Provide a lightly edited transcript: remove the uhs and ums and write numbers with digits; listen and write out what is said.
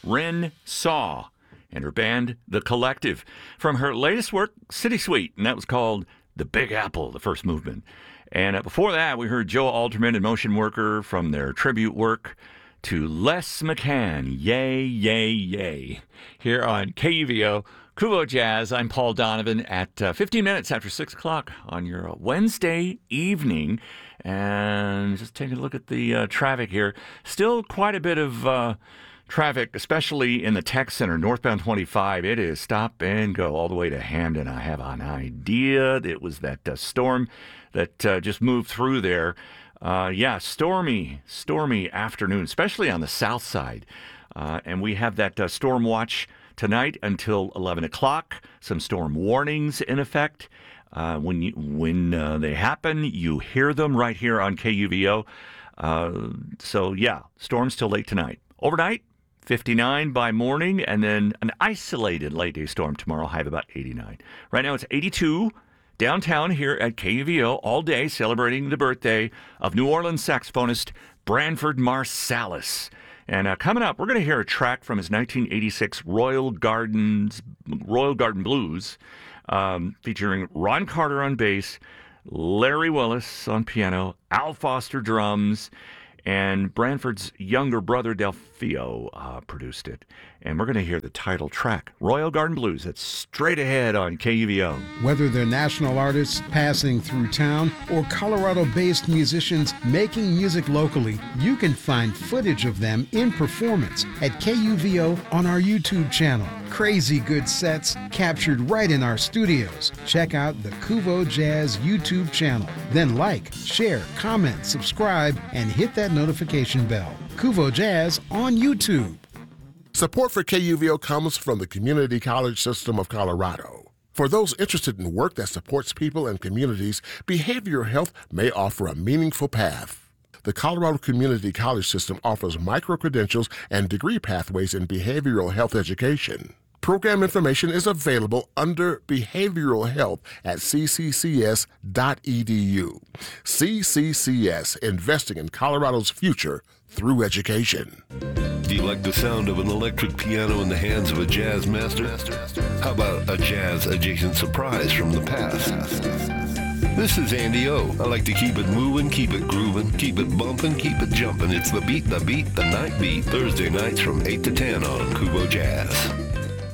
Ren Saw, and her band, The Collective, from her latest work, City Suite, and that was called The Big Apple, the first movement. And before that, we heard Joe Alterman and Motion Worker from their tribute work to Les McCann, Yay, Yay, Yay, here on KUVO, Kuvo Jazz. I'm Paul Donovan at 15 minutes after 6 o'clock on your Wednesday evening. And just taking a look at the traffic here. Still quite a bit of traffic, especially in the tech center, northbound 25. It is stop and go all the way to Hamden. I have an idea. It was that storm that just moved through there. Stormy afternoon, especially on the south side. And we have that storm watch tonight until 11 o'clock. Some storm warnings in effect. When they happen, you hear them right here on KUVO. Storms till late tonight. Overnight, 59 by morning, and then an isolated late day storm tomorrow, high of about 89. Right now it's 82 downtown here at KUVO all day, celebrating the birthday of New Orleans saxophonist Branford Marsalis. And coming up, we're going to hear a track from his 1986 Royal Garden Blues, featuring Ron Carter on bass, Larry Willis on piano, Al Foster drums, and Branford's younger brother, Delfio, produced it. And we're going to hear the title track, Royal Garden Blues. That's straight ahead on KUVO. Whether they're national artists passing through town or Colorado-based musicians making music locally, you can find footage of them in performance at KUVO on our YouTube channel. Crazy good sets captured right in our studios. Check out the Kuvo Jazz YouTube channel. Then like, share, comment, subscribe, and hit that notification bell. Kuvo Jazz on YouTube. Support for KUVO comes from the Community College System of Colorado. For those interested in work that supports people and communities, behavioral health may offer a meaningful path. The Colorado Community College System offers micro-credentials and degree pathways in behavioral health education. Program information is available under Behavioral Health at cccs.edu. CCCS, investing in Colorado's future through education. Do you like the sound of an electric piano in the hands of a jazz master? How about a jazz-adjacent surprise from the past? This is Andy O. I like to keep it moving, keep it grooving, keep it bumping, keep it jumping. It's the beat, the night beat. Thursday nights from 8 to 10 on Kuvo Jazz.